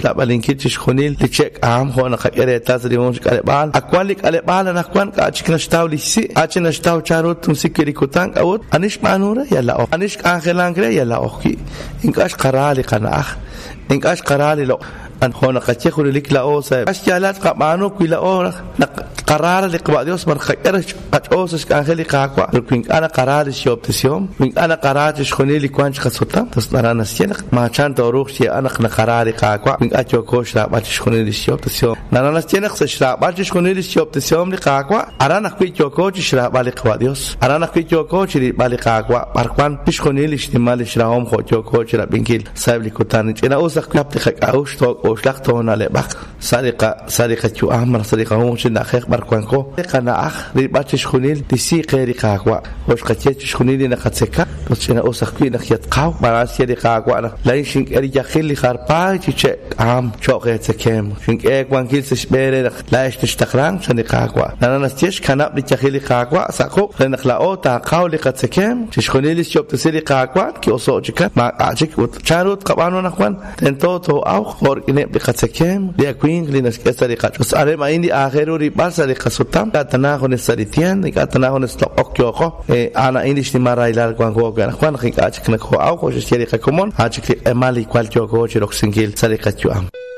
la balinkichish khunil li chek am khona khakere tasri mon kale bal akwalik ale bal na kwan ka chikna shtaw li si achna shtaw charot tum sikiri kutang awut anish manura yalla o anish akhelan kre yalla oki inkash qarali qanakh inkash qarali lo an khona khachkhul lik la o sa ashyalat qabano kila o قرار اللي قباديوس من خيرش أتوسش كان خلي قاقوا لكن أنا قرار الشيوب تسيوم من أنا قرارت شخوني اللي كوانش خسوتام تصنع نسينك ما كان تروح شيء أنا قراري قاقوا من أتوه كوش لا باتش شخوني الشيوب تسيوم أنا نسينك سشلا باتش شخوني الشيوب تسيوم اللي قاقوا أنا نخبي جو كوش شلا بالي قباديوس أنا نخبي جو كوش اللي بالي قاقوا باركوان شخوني اللي اشتمال شراهم خو جو كوش لا بينكيل سايب لي كتاني أنا أوسخ كابت خك أوش توك أوش لختون على بق سرقة جو أمر سرقة هم شن أخيك barkwanko kana akh ri batch khunil disi qeri qaqwa hosh qachet khunil na qatseka tosina osaqi na khiyat qaw baras yedi qaqwa na laishin eri yakhil kharpa che am choqet sekem shin ek wankil sbere laish tishtakran shani qaqwa nana nastish kana bi yakhil qaqwa saqo na khlao ta qaw li qatsekem khunil shop tsili qaqwa ki osojika ma ajik charut qabano nakhwan tento to aw khor ine bi qatsekem li akwin li naskesari qat usare ma indi akhiru ri سرقة سلطان كاتنا هون السريتين كاتنا هون الأوكيوكو أنا إنيش تمارا إلى القانقو كان أخوان خيك أشكنك هو أو خوش الشركة كمون أشكل مالي كوالتيوكو شروك سنجيل سرقة يوام